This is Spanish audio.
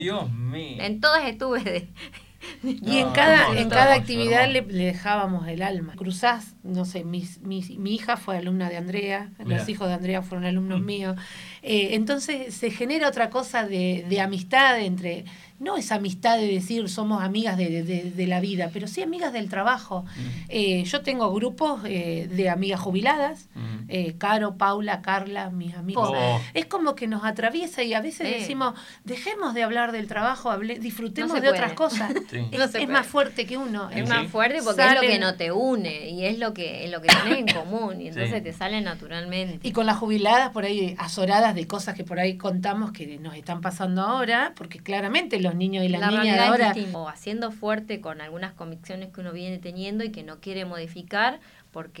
Dios mío. En todas estuve Y en No, cada, hermoso, en cada hermoso, actividad hermoso. le dejábamos el alma. Cruzás, no sé, mi hija fue alumna de Andrea, Mirá. los hijos de Andrea fueron alumnos míos. Entonces se genera otra cosa de amistad entre, no es amistad de decir somos amigas de la vida, pero sí amigas del trabajo. Yo tengo grupos de amigas jubiladas, Caro, Paula, Carla, mis amigos. Oh. Es como que nos atraviesa y a veces Sí. decimos, dejemos de hablar del trabajo, disfrutemos No se de otras puede. Sí. Sí. No se Es puede. más fuerte que uno. Es Sí. más fuerte porque es lo que Salen- no te une y es lo que tenés en común y entonces Sí. te sale naturalmente. Y con las jubiladas por ahí azoradas de cosas que por ahí contamos que nos están pasando ahora, porque claramente los niños y las niñas de realidad ahora es distinta. O haciendo fuerte con algunas convicciones que uno viene teniendo y que no quiere modificar porque